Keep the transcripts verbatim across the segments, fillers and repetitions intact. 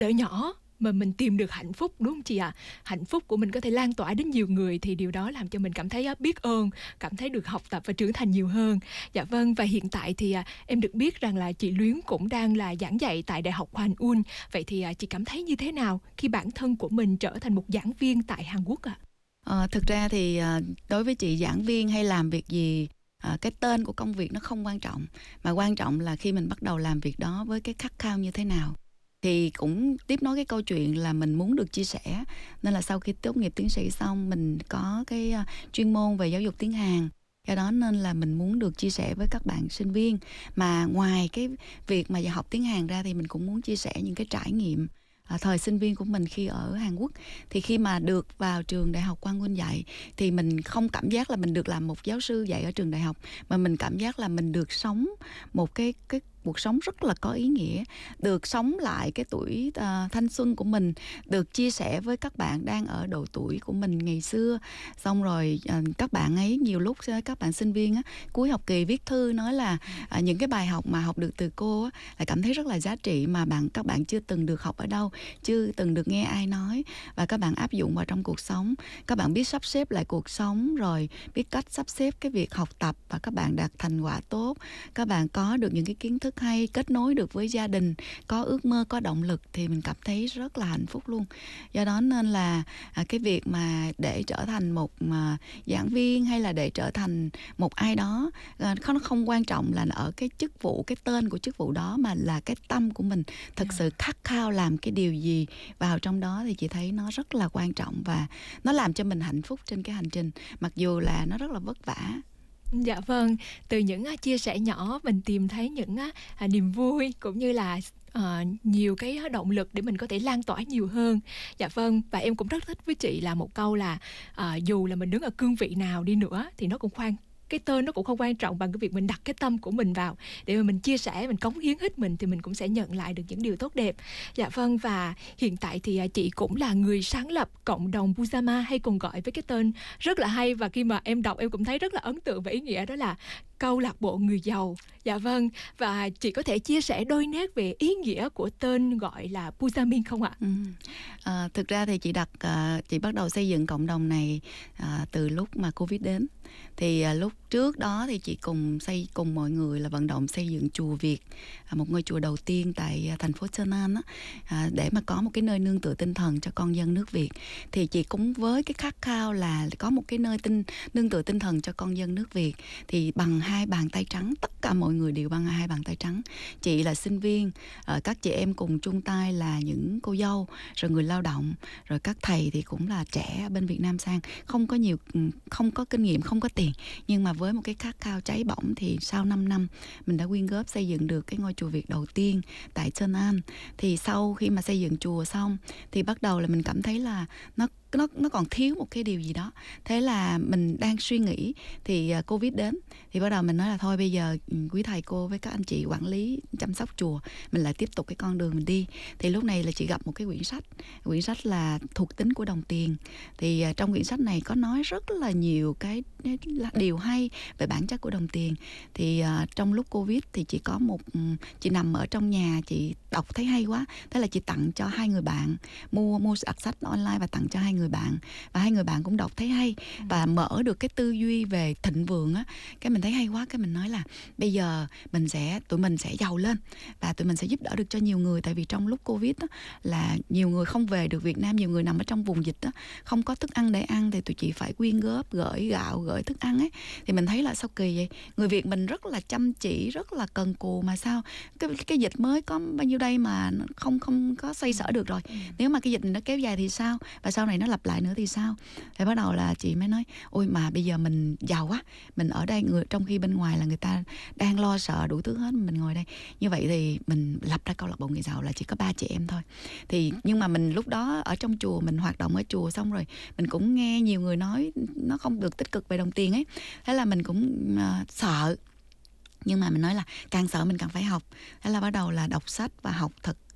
cỡ nhỏ mà mình tìm được hạnh phúc, đúng không chị ạ? Hạnh phúc của mình có thể lan tỏa đến nhiều người thì điều đó làm cho mình cảm thấy á, biết ơn, cảm thấy được học tập và trưởng thành nhiều hơn. Dạ vâng, và hiện tại thì à, em được biết rằng là chị Luyến cũng đang là giảng dạy tại Đại học Hoàn Un. Vậy thì à, chị cảm thấy như thế nào khi bản thân của mình trở thành một giảng viên tại Hàn Quốc ạ? Ờ, thực ra thì ờ, đối với chị, giảng viên hay làm việc gì, ờ, cái tên của công việc nó không quan trọng, mà quan trọng là khi mình bắt đầu làm việc đó với cái khát khao như thế nào. Thì cũng tiếp nối cái câu chuyện là mình muốn được chia sẻ, nên là sau khi tốt nghiệp tiến sĩ xong mình có cái ờ, chuyên môn về giáo dục tiếng Hàn. Do đó nên là mình muốn được chia sẻ với các bạn sinh viên, mà ngoài cái việc mà học tiếng Hàn ra thì mình cũng muốn chia sẻ những cái trải nghiệm à, thời sinh viên của mình khi ở Hàn Quốc. Thì khi mà được vào trường đại học Quang Nguyen dạy thì mình không cảm giác là mình được làm một giáo sư dạy ở trường đại học, mà mình cảm giác là mình được sống một cái cái cuộc sống rất là có ý nghĩa, được sống lại cái tuổi uh, thanh xuân của mình, được chia sẻ với các bạn đang ở độ tuổi của mình ngày xưa. Xong rồi uh, các bạn ấy nhiều lúc các bạn sinh viên á, cuối học kỳ viết thư nói là uh, những cái bài học mà học được từ cô á, là cảm thấy rất là giá trị, mà bạn các bạn chưa từng được học ở đâu, chưa từng được nghe ai nói, và các bạn áp dụng vào trong cuộc sống. Các bạn biết sắp xếp lại cuộc sống, rồi biết cách sắp xếp cái việc học tập, và các bạn đạt thành quả tốt. Các bạn có được những cái kiến thức hay, kết nối được với gia đình, có ước mơ, có động lực, thì mình cảm thấy rất là hạnh phúc luôn. Do đó nên là à, cái việc mà để trở thành một mà, giảng viên hay là để trở thành một ai đó, à, nó không quan trọng là ở cái chức vụ, cái tên của chức vụ đó, mà là cái tâm của mình thực Dạ. sự khát khao làm cái điều gì vào trong đó, thì chị thấy nó rất là quan trọng, và nó làm cho mình hạnh phúc trên cái hành trình, mặc dù là nó rất là vất vả. Dạ vâng, từ những à, chia sẻ nhỏ mình tìm thấy những à, à, niềm vui cũng như là à, nhiều cái à, động lực để mình có thể lan tỏa nhiều hơn. Dạ vâng, và em cũng rất thích với chị là một câu là à, dù là mình đứng ở cương vị nào đi nữa thì nó cũng khoan cái tên nó cũng không quan trọng bằng cái việc mình đặt cái tâm của mình vào để mà mình chia sẻ, mình cống hiến hết mình thì mình cũng sẽ nhận lại được những điều tốt đẹp. Dạ vâng, và hiện tại thì à, chị cũng là người sáng lập cộng đồng Busama, hay còn gọi với cái tên rất là hay, và khi mà em đọc em cũng thấy rất là ấn tượng và ý nghĩa, đó là câu lạc bộ người giàu. Dạ vâng, và chị có thể chia sẻ đôi nét về ý nghĩa của tên gọi là Busamin không ạ? Ừ. À, thực ra thì chị đặt à, chị bắt đầu xây dựng cộng đồng này à, từ lúc mà Covid đến. Thì à, lúc trước đó thì chị cùng xây cùng mọi người là vận động xây dựng chùa Việt, à, một ngôi chùa đầu tiên tại à, thành phố Seonan á, à, để mà có một cái nơi nương tựa tinh thần cho con dân nước Việt. Thì chị cũng với cái khát khao là có một cái nơi tinh nương tựa tinh thần cho con dân nước Việt, thì bằng hai bàn tay trắng, tất cả mọi người đều bằng hai bàn tay trắng. Chị là sinh viên, à, các chị em cùng chung tay là những cô dâu, rồi người lao động, rồi các thầy thì cũng là trẻ bên Việt Nam sang, không có nhiều, không có kinh nghiệm, không có tiền, nhưng mà với một cái khát khao cháy bỏng thì sau năm năm mình đã quyên góp xây dựng được cái ngôi chùa Việt đầu tiên tại Seonan. Thì sau khi mà xây dựng chùa xong thì bắt đầu là mình cảm thấy là nó nó nó còn thiếu một cái điều gì đó. Thế là mình đang suy nghĩ thì uh, Covid đến, thì bắt đầu mình nói là thôi bây giờ quý thầy cô với các anh chị quản lý chăm sóc chùa, mình lại tiếp tục cái con đường mình đi. Thì lúc này là chị gặp một cái quyển sách, quyển sách là Thuộc tính của đồng tiền. Thì uh, trong quyển sách này có nói rất là nhiều cái điều hay về bản chất của đồng tiền. Thì uh, trong lúc Covid thì chị có một um, chị nằm ở trong nhà, chị đọc thấy hay quá, thế là chị tặng cho hai người bạn, mua mua đặt sách online và tặng cho hai người bạn, và hai người bạn cũng đọc thấy hay và mở được cái tư duy về thịnh vượng á. Cái mình thấy hay quá, cái mình nói là bây giờ mình sẽ tụi mình sẽ giàu lên và tụi mình sẽ giúp đỡ được cho nhiều người. Tại vì trong lúc Covid á, là nhiều người không về được Việt Nam, nhiều người nằm ở trong vùng dịch á, không có thức ăn để ăn, thì tụi chị phải quyên góp, gửi gạo, gửi thức ăn ấy. Thì mình thấy là sao kỳ vậy, người Việt mình rất là chăm chỉ, rất là cần cù, mà sao cái cái dịch mới có bao nhiêu đây mà không không có xoay sở được rồi. Nếu mà cái dịch này nó kéo dài thì sao, và sau này nó lặp lại nữa thì sao. Thì bắt đầu là chị mới nói ôi mà bây giờ mình giàu quá, mình ở đây người trong khi bên ngoài là người ta đang lo sợ đủ thứ hết, mình ngồi đây như vậy thì mình lập ra câu lạc bộ người giàu là chỉ có ba chị em thôi. Thì nhưng mà mình lúc đó ở trong chùa, mình hoạt động ở chùa xong rồi mình cũng nghe nhiều người nói nó không được tích cực về đồng tiền ấy, thế là mình cũng uh, sợ. Nhưng mà mình nói là càng sợ mình càng phải học. Thế là bắt đầu là đọc sách và học thật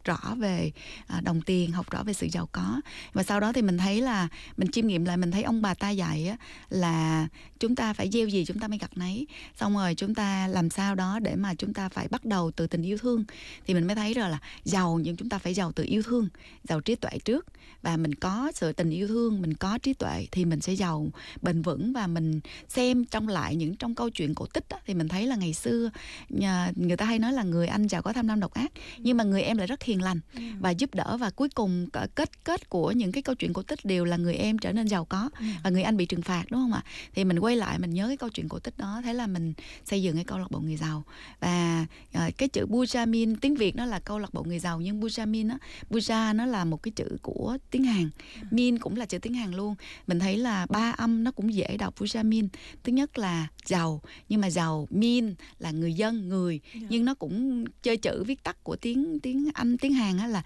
rõ về à, đồng tiền, học rõ về sự giàu có. Và sau đó thì mình thấy là mình chiêm nghiệm lại, mình thấy ông bà ta dạy á, là chúng ta phải gieo gì chúng ta mới gặt nấy. Xong rồi chúng ta làm sao đó để mà chúng ta phải bắt đầu từ tình yêu thương. Thì mình mới thấy rồi là giàu, nhưng chúng ta phải giàu từ yêu thương, giàu trí tuệ trước. Và mình có sự tình yêu thương, mình có trí tuệ thì mình sẽ giàu bền vững. Và mình xem trong lại những trong câu chuyện cổ tích á, thì mình thấy là ngày xưa nhà, người ta hay nói là người anh giàu có tham lam độc ác, nhưng mà người em lại rất hiền lành và giúp đỡ. Và cuối cùng kết kết của những cái câu chuyện cổ tích đều là người em trở nên giàu có và người anh bị trừng phạt, đúng không ạ? Thì mình quay lại mình nhớ cái câu chuyện cổ tích đó, thế là mình xây dựng cái câu lạc bộ người giàu. Và uh, cái chữ Bujamin, tiếng Việt nó là câu lạc bộ người giàu, nhưng Bujamin á, Buja nó là một cái chữ của tiếng Hàn, Min cũng là chữ tiếng Hàn luôn. Mình thấy là ba âm nó cũng dễ đọc. Bujamin thứ nhất là giàu, nhưng mà giàu Min là người dân, người, yeah. Nhưng nó cũng chơi chữ viết tắt của tiếng tiếng Anh, tiếng Hàn á là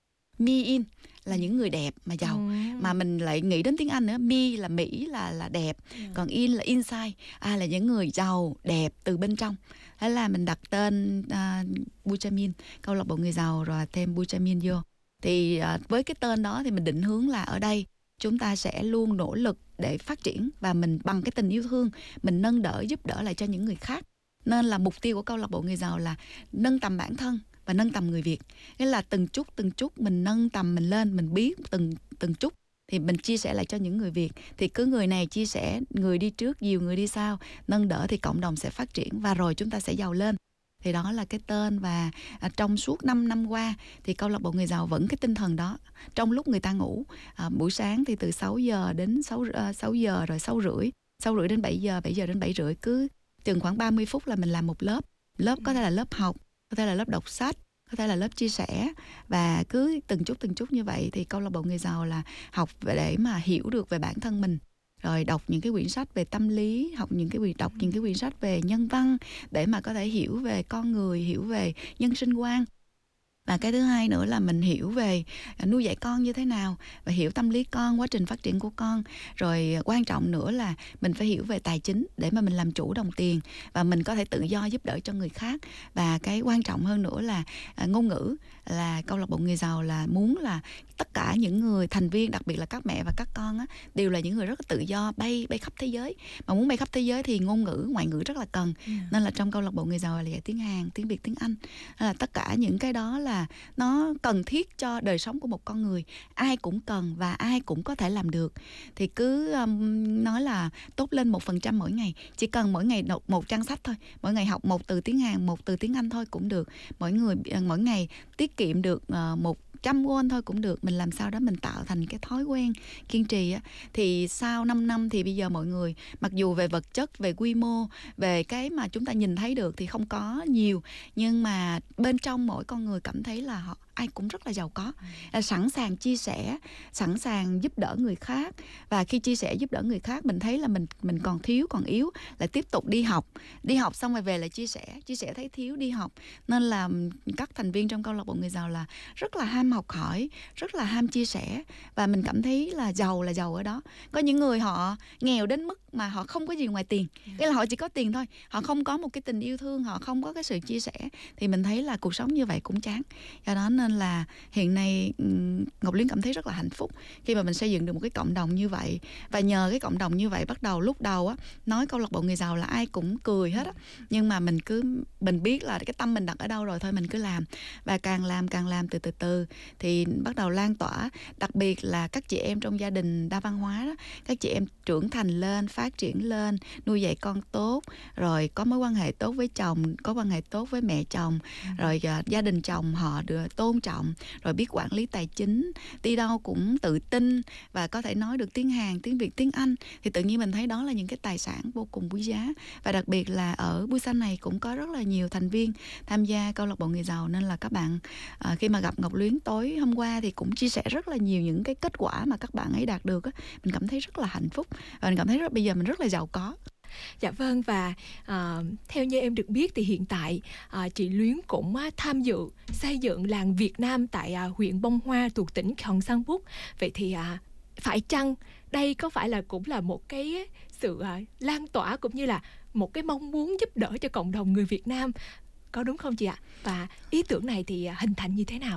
Mi In là những người đẹp mà giàu. Ừ. Mà mình lại nghĩ đến tiếng Anh nữa, Mi là Mỹ là là đẹp, yeah. Còn In là inside, à, là những người giàu đẹp từ bên trong. Thế là mình đặt tên uh, Bujamin, câu lạc bộ người giàu, rồi thêm Bujamin vô. Thì uh, với cái tên đó thì mình định hướng là ở đây chúng ta sẽ luôn nỗ lực để phát triển, và mình bằng cái tình yêu thương mình nâng đỡ, giúp đỡ lại cho những người khác. Nên là mục tiêu của câu lạc bộ người giàu là nâng tầm bản thân và nâng tầm người Việt. Nghĩa là từng chút từng chút mình nâng tầm mình lên, mình biết từng từng chút thì mình chia sẻ lại cho những người Việt. Thì cứ người này chia sẻ, người đi trước dìu người đi sau, nâng đỡ thì cộng đồng sẽ phát triển, và rồi chúng ta sẽ giàu lên. Thì đó là cái tên. Và à, trong suốt năm năm qua thì câu lạc bộ người giàu vẫn cái tinh thần đó. Trong lúc người ta ngủ, à, buổi sáng thì từ sáu giờ đến sáu, uh, sáu giờ, rồi sáu rưỡi, sáu rưỡi đến bảy giờ, bảy giờ đến bảy rưỡi, cứ chừng khoảng ba mươi phút là mình làm một lớp. Lớp có thể là lớp học, có thể là lớp đọc sách, có thể là lớp chia sẻ. Và cứ từng chút từng chút như vậy thì câu lạc bộ người giàu là học để mà hiểu được về bản thân mình, rồi đọc những cái quyển sách về tâm lý, học những cái quyển đọc những cái quyển sách về nhân văn để mà có thể hiểu về con người, hiểu về nhân sinh quan. Và cái thứ hai nữa là mình hiểu về nuôi dạy con như thế nào, và hiểu tâm lý con, quá trình phát triển của con. Rồi quan trọng nữa là mình phải hiểu về tài chính để mà mình làm chủ đồng tiền và mình có thể tự do giúp đỡ cho người khác. Và cái quan trọng hơn nữa là à, ngôn ngữ, là câu lạc bộ người giàu là muốn là tất cả những người thành viên, đặc biệt là các mẹ và các con á, đều là những người rất là tự do, bay bay khắp thế giới. Mà muốn bay khắp thế giới thì ngôn ngữ, ngoại ngữ rất là cần. Yeah. Nên là trong câu lạc bộ người giàu là dạy tiếng Hàn, tiếng Việt, tiếng Anh. Nên là tất cả những cái đó là nó cần thiết cho đời sống của một con người. Ai cũng cần và ai cũng có thể làm được. Thì cứ um, nói là tốt lên một phần trăm mỗi ngày. Chỉ cần mỗi ngày đọc một trang sách thôi, mỗi ngày học một từ tiếng Hàn, một từ tiếng Anh thôi cũng được. Mỗi người mỗi ngày tiết kiệm được uh, một trăm won thôi cũng được. Mình làm sao đó mình tạo thành cái thói quen kiên trì á, thì sau năm năm thì bây giờ mọi người, mặc dù về vật chất, về quy mô, về cái mà chúng ta nhìn thấy được thì không có nhiều, nhưng mà bên trong mỗi con người cảm thấy là họ ai cũng rất là giàu có, là sẵn sàng chia sẻ, sẵn sàng giúp đỡ người khác. Và khi chia sẻ giúp đỡ người khác, mình thấy là mình mình còn thiếu, còn yếu, lại tiếp tục đi học, đi học xong rồi về lại chia sẻ, chia sẻ thấy thiếu đi học. Nên là các thành viên trong câu lạc bộ người giàu là rất là ham học hỏi, rất là ham chia sẻ. Và mình cảm thấy là giàu là giàu ở đó. Có những người họ nghèo đến mức mà họ không có gì ngoài tiền, nghĩa là họ chỉ có tiền thôi, họ không có một cái tình yêu thương, họ không có cái sự chia sẻ, thì mình thấy là cuộc sống như vậy cũng chán. Do đó nên là hiện nay Ngọc Luyến cảm thấy rất là hạnh phúc khi mà mình xây dựng được một cái cộng đồng như vậy. Và nhờ cái cộng đồng như vậy, bắt đầu lúc đầu á, nói câu lạc bộ người giàu là ai cũng cười hết á, nhưng mà mình cứ mình biết là cái tâm mình đặt ở đâu rồi, thôi mình cứ làm. Và càng làm càng làm từ từ từ thì bắt đầu lan tỏa. Đặc biệt là các chị em trong gia đình đa văn hóa đó, các chị em trưởng thành lên, phát triển lên, nuôi dạy con tốt, rồi có mối quan hệ tốt với chồng, có quan hệ tốt với mẹ chồng, ừ. rồi uh, gia đình chồng họ được tôn trọng, rồi biết quản lý tài chính, đi đâu cũng tự tin và có thể nói được tiếng Hàn, tiếng Việt, tiếng Anh, thì tự nhiên mình thấy đó là những cái tài sản vô cùng quý giá. Và đặc biệt là ở Busan này cũng có rất là nhiều thành viên tham gia câu lạc bộ người giàu, nên là các bạn uh, khi mà gặp Ngọc Luyến tối hôm qua thì cũng chia sẻ rất là nhiều những cái kết quả mà các bạn ấy đạt được á. Mình cảm thấy rất là hạnh phúc và mình cảm thấy rất, bây giờ mình rất là giàu có. Dạ vâng, và uh, theo như em được biết thì hiện tại uh, chị Luyến cũng uh, tham dự xây dựng làng Việt Nam tại uh, huyện Bông Hoa thuộc tỉnh Gyeongsangbuk. Vậy thì uh, phải chăng đây có phải là cũng là một cái sự uh, lan tỏa cũng như là một cái mong muốn giúp đỡ cho cộng đồng người Việt Nam, có đúng không chị ạ? Và ý tưởng này thì uh, hình thành như thế nào?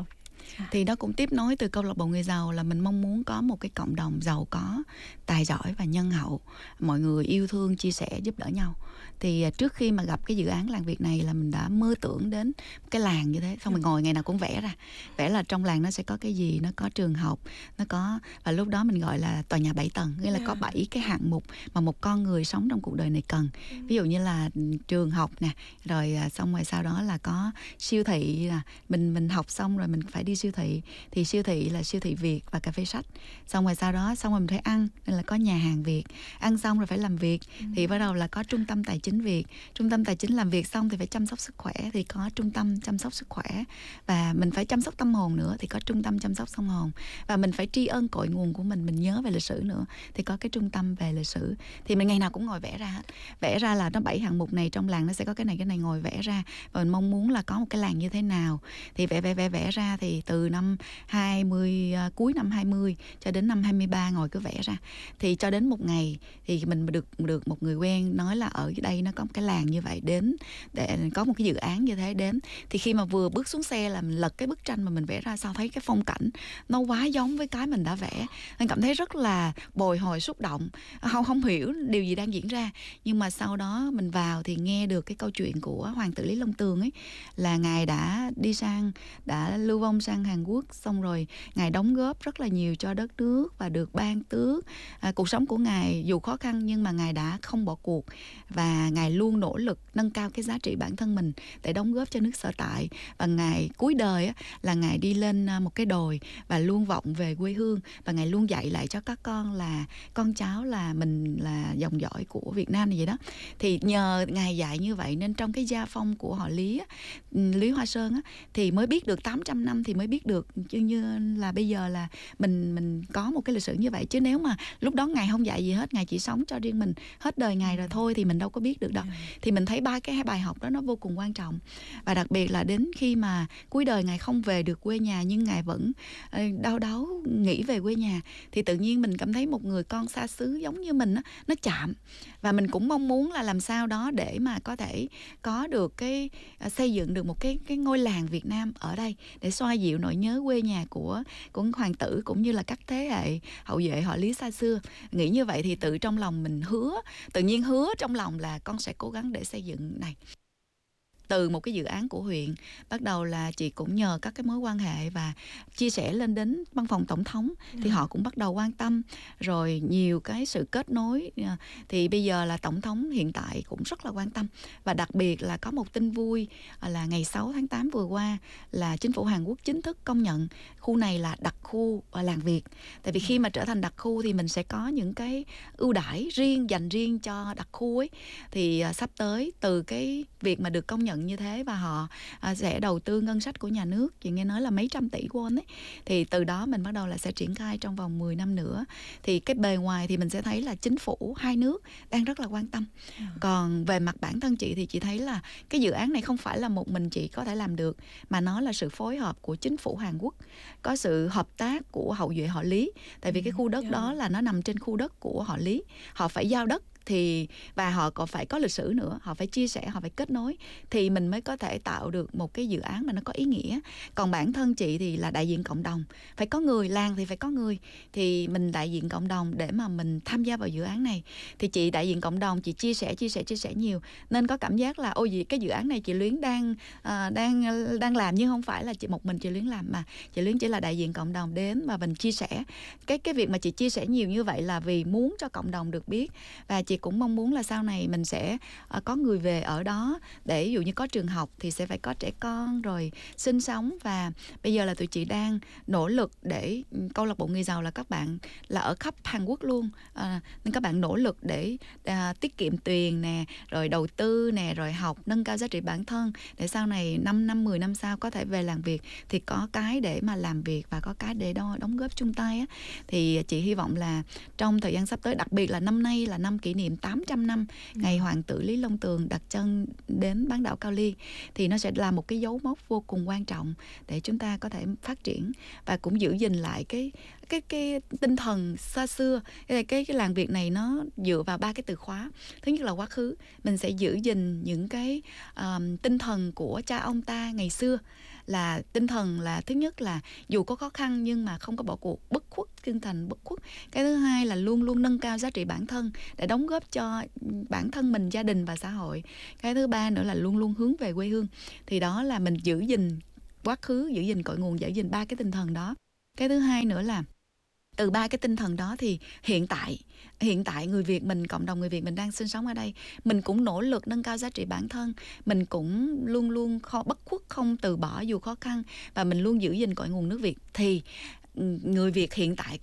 À. Thì đó cũng tiếp nối từ câu lạc bộ người giàu, là mình mong muốn có một cái cộng đồng giàu có, tài giỏi và nhân hậu, mọi người yêu thương, chia sẻ, giúp đỡ nhau. Thì trước khi mà gặp cái dự án làng Việt này là mình đã mơ tưởng đến cái làng như thế, xong mình ngồi ngày nào cũng vẽ ra, vẽ là trong làng nó sẽ có cái gì, nó có trường học, nó có, và lúc đó mình gọi là tòa nhà bảy tầng, nghĩa là có bảy cái hạng mục mà một con người sống trong cuộc đời này cần. Ví dụ như là trường học nè, rồi xong rồi sau đó là có siêu thị, là mình mình học xong rồi mình phải đi siêu thị, thì siêu thị là siêu thị Việt và cà phê sách. Xong rồi sau đó xong rồi mình phải ăn, nên là có nhà hàng Việt. Ăn xong rồi phải làm việc, ừ. thì bắt đầu là có trung tâm tài chính Việt. Trung tâm tài chính làm việc xong thì phải chăm sóc sức khỏe, thì có trung tâm chăm sóc sức khỏe. Và mình phải chăm sóc tâm hồn nữa, thì có trung tâm chăm sóc tâm hồn. Và mình phải tri ân cội nguồn của mình, mình nhớ về lịch sử nữa, thì có cái trung tâm về lịch sử. Thì mình ngày nào cũng ngồi vẽ ra hết. Vẽ ra là nó bảy hạng mục này, trong làng nó sẽ có cái này cái này, ngồi vẽ ra. Và mình mong muốn là có một cái làng như thế nào. Thì vẽ vẽ vẽ vẽ ra, thì từ năm hai mươi, cuối năm hai mươi cho đến năm hai mươi ba ngồi cứ vẽ ra. Thì cho đến một ngày thì mình được được một người quen nói là ở đây nó có một cái làng như vậy, đến để có một cái dự án như thế đến. Thì khi mà vừa bước xuống xe là mình lật cái bức tranh mà mình vẽ ra, sao thấy cái phong cảnh nó quá giống với cái mình đã vẽ. Mình cảm thấy rất là bồi hồi, xúc động, không không hiểu điều gì đang diễn ra. Nhưng mà sau đó mình vào thì nghe được cái câu chuyện của Hoàng tử Lý Long Tường ấy, là ngài đã đi sang, đã lưu vong sang Hàn Quốc, xong rồi ngài đóng góp rất là nhiều cho đất nước và được ban tước. À, cuộc sống của ngài dù khó khăn nhưng mà ngài đã không bỏ cuộc, và ngài luôn nỗ lực nâng cao cái giá trị bản thân mình để đóng góp cho nước sở tại. Và ngài cuối đời á, là ngài đi lên một cái đồi và luôn vọng về quê hương, và ngài luôn dạy lại cho các con là con cháu là mình là dòng dõi của Việt Nam này vậy đó. Thì nhờ ngài dạy như vậy nên trong cái gia phong của họ Lý á, Lý Hoa Sơn á, thì mới biết được tám trăm năm, thì mới biết được như, như là bây giờ là mình mình có một cái lịch sử như vậy. Chứ nếu mà lúc đó ngài không dạy gì hết, ngài chỉ sống cho riêng mình, hết đời ngài rồi thôi, thì mình đâu có biết được đâu. Thì mình thấy ba cái bài học đó nó vô cùng quan trọng. Và đặc biệt là đến khi mà cuối đời ngài không về được quê nhà, nhưng ngài vẫn đau đáu nghĩ về quê nhà, thì tự nhiên mình cảm thấy một người con xa xứ giống như mình á, nó chạm. Và mình cũng mong muốn là làm sao đó để mà có thể có được cái xây dựng được một cái cái ngôi làng Việt Nam ở đây, để xoa dịu nỗi nhớ quê nhà của của hoàng tử cũng như là các thế hệ hậu duệ họ Lý xa xưa. Nghĩ như vậy thì tự trong lòng mình hứa, tự nhiên hứa trong lòng là con sẽ cố gắng để xây dựng này. Từ một cái dự án của huyện, bắt đầu là chị cũng nhờ các cái mối quan hệ và chia sẻ lên đến văn phòng tổng thống, thì họ cũng bắt đầu quan tâm, rồi nhiều cái sự kết nối. Thì bây giờ là tổng thống hiện tại cũng rất là quan tâm. Và đặc biệt là có một tin vui là ngày sáu tháng tám vừa qua là chính phủ Hàn Quốc chính thức công nhận khu này là đặc khu làng Việt. Tại vì khi mà trở thành đặc khu thì mình sẽ có những cái ưu đãi riêng, dành riêng cho đặc khu ấy. Thì sắp tới từ cái việc mà được công nhận như thế, và họ à, sẽ đầu tư ngân sách của nhà nước, chị nghe nói là mấy trăm tỷ won ấy, thì từ đó mình bắt đầu là sẽ triển khai trong vòng mười năm nữa. Thì cái bề ngoài thì mình sẽ thấy là chính phủ hai nước đang rất là quan tâm. Ừ. Còn về mặt bản thân chị thì chị thấy là cái dự án này không phải là một mình chị có thể làm được, mà nó là sự phối hợp của chính phủ Hàn Quốc, có sự hợp tác của hậu duệ họ Lý. Tại vì cái khu đất đó là nó nằm trên khu đất của họ Lý, họ phải giao đất, thì và họ còn phải có lịch sử nữa, họ phải chia sẻ, họ phải kết nối, thì mình mới có thể tạo được một cái dự án mà nó có ý nghĩa. Còn bản thân chị thì là đại diện cộng đồng, phải có người, làng thì phải có người, thì mình đại diện cộng đồng để mà mình tham gia vào dự án này. Thì chị đại diện cộng đồng, chị chia sẻ chia sẻ chia sẻ nhiều, nên có cảm giác là ôi gì cái dự án này chị Luyến đang uh, đang đang làm, nhưng không phải là chị một mình chị Luyến làm, mà chị Luyến chỉ là đại diện cộng đồng đến và mình chia sẻ. Cái cái việc mà chị chia sẻ nhiều như vậy là vì muốn cho cộng đồng được biết, và chị cũng mong muốn là sau này mình sẽ uh, có người về ở đó, để ví dụ như có trường học thì sẽ phải có trẻ con rồi sinh sống. Và bây giờ là tụi chị đang nỗ lực để câu lạc bộ người giàu là các bạn là ở khắp Hàn Quốc luôn, à, nên các bạn nỗ lực để à, tiết kiệm tiền nè, rồi đầu tư nè, rồi học, nâng cao giá trị bản thân, để sau này năm năm mười năm sau có thể về làng Việt thì có cái để mà làm việc và có cái để đo, đóng góp chung tay á. Thì chị hy vọng là trong thời gian sắp tới, đặc biệt là năm nay là năm kỷ niệm niệm tám trăm năm ngày hoàng tử Lý Long Tường đặt chân đến bán đảo Cao Ly, thì nó sẽ là một cái dấu mốc vô cùng quan trọng để chúng ta có thể phát triển và cũng giữ gìn lại cái cái cái tinh thần xa xưa. Cái, cái cái làng Việt này nó dựa vào ba cái từ khóa. Thứ nhất là quá khứ, mình sẽ giữ gìn những cái um, tinh thần của cha ông ta ngày xưa, là tinh thần là thứ nhất là dù có khó khăn nhưng mà không có bỏ cuộc, bất khuất, tinh thần bất khuất. Cái thứ hai là luôn luôn nâng cao giá trị bản thân để đóng góp cho bản thân mình, gia đình và xã hội. Cái thứ ba nữa là luôn luôn hướng về quê hương. Thì đó là mình giữ gìn quá khứ, giữ gìn cội nguồn, giữ gìn ba cái tinh thần đó. Cái thứ hai nữa là từ ba cái tinh thần đó thì hiện tại hiện tại người Việt mình, cộng đồng người Việt mình đang sinh sống ở đây, mình cũng nỗ lực nâng cao giá trị bản thân, mình cũng luôn luôn khó bất khuất, không từ bỏ dù khó khăn, và mình luôn giữ gìn cội nguồn nước Việt. Thì người Việt hiện tại